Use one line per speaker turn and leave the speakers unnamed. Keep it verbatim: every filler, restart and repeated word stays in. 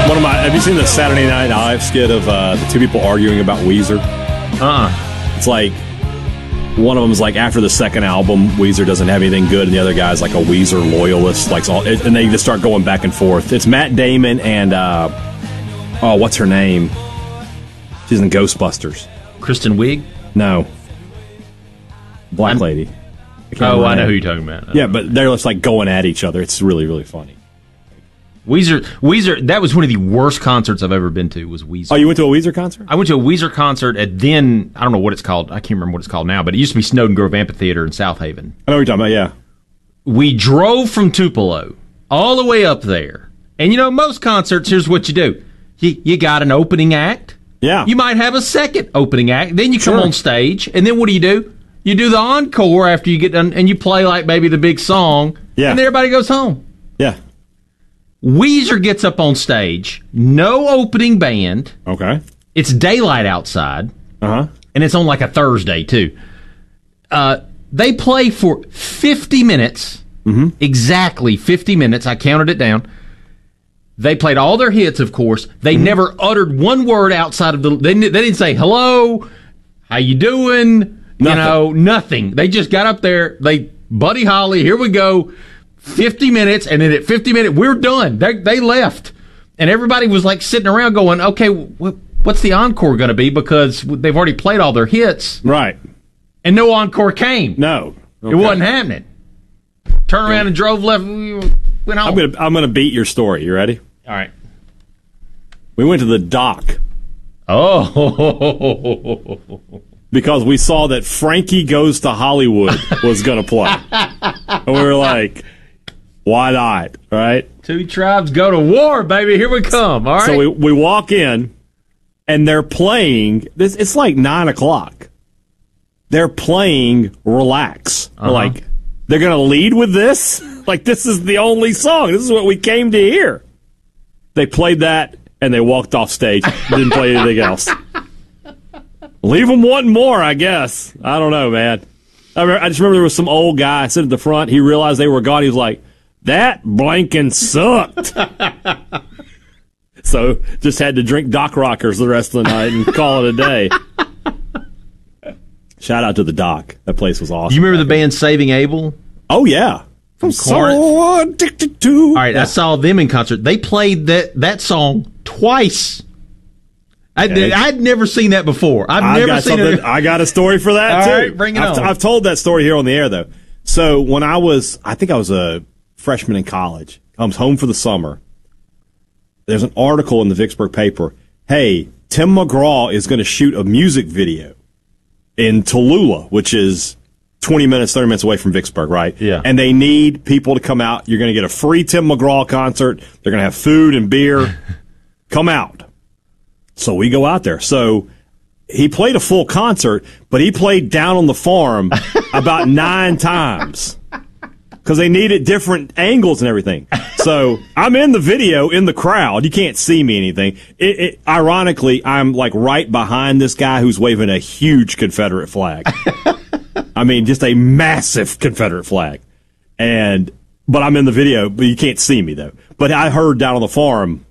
One of my. Have you seen the Saturday Night Live skit of uh, the two people arguing about Weezer?
Uh-uh.
It's like one of them's like, after the second album, Weezer doesn't have anything good, and the other guy's like a Weezer loyalist, like all, and they just start going back and forth. It's Matt Damon and uh, oh, what's her name? She's in Ghostbusters.
Kristen Wiig?
No, black
I'm,
lady.
I oh, I know who you're talking about.
Yeah, but they're just like going at each other. It's really, really funny.
Weezer, Weezer. That was one of the worst concerts I've ever been to. Was Weezer?
Oh, you went to a Weezer concert?
I went to a Weezer concert at then I don't know what it's called. I can't remember what it's called now, but it used to be Snowden Grove Amphitheater in South Haven.
I know what you're talking about. Yeah,
we drove from Tupelo all the way up there, and you know most concerts. Here's what you do: you you got an opening act.
Yeah,
you might have a second opening act. Then you come
sure.
on stage, and then what do you do? You do the encore after you get done, and you play like maybe the big song.
Yeah,
and then everybody goes home.
Yeah.
Weezer gets up on stage, no opening band.
Okay.
It's daylight outside.
Uh-huh.
And it's on like a Thursday, too. Uh, they play for fifty minutes,
mm-hmm.
exactly fifty minutes. I counted it down. They played all their hits, of course. They mm-hmm. never uttered one word outside of the... They, they didn't say, hello, how you doing, nothing. you know, nothing. They just got up there, they, Buddy Holly, here we go. fifty minutes, and then at fifty minutes, we're done. They, they left. And everybody was like sitting around going, okay, wh- what's the encore going to be? Because they've already played all their hits.
Right.
And no encore came.
No. Okay.
It wasn't happening. Turned around and drove left, went home.
I'm going to I'm gonna beat your story. You ready?
All right.
We went to the dock.
Oh.
Because we saw that Frankie Goes to Hollywood was going to play. And we were like... Why not, right?
Two tribes go to war, baby. Here we come, all right?
So we, we walk in, and they're playing. This It's like nine o'clock. They're playing Relax.
Uh-huh.
Like, they're going to lead with this? Like, this is the only song. This is what we came to hear. They played that, and they walked off stage. Didn't play anything else. Leave them wanting more, I guess. I don't know, man. I, remember, I just remember there was some old guy sitting at the front. He realized they were gone. He was like, that blanking sucked. So just had to drink Doc Rockers the rest of the night and call it a day. Shout out to the Doc. That place was awesome.
You remember the band Saving Abel?
Oh, yeah.
From
Corinth. So addicted to.
All right, yeah. I saw them in concert. They played that, that song twice. I, okay. I'd never seen that before. I've, I've never seen it.
I got a story for that,
All
too.
Right, bring it
I've,
on.
I've told that story here on the air, though. So when I was, I think I was a freshman in college, comes home for the summer. There's an article in the Vicksburg paper. Hey, Tim McGraw is going to shoot a music video in Tallulah, which is twenty minutes, thirty minutes away from Vicksburg, right?
Yeah.
And they need people to come out. You're going to get a free Tim McGraw concert. They're going to have food and beer. Come out. So we go out there. So he played a full concert, but he played Down on the Farm about nine times. Because they needed different angles and everything. So I'm in the video, in the crowd. You can't see me anything. It, it, ironically, I'm like right behind this guy who's waving a huge Confederate flag. I mean, just a massive Confederate flag. And but I'm in the video, but you can't see me, though. But I heard Down on the Farm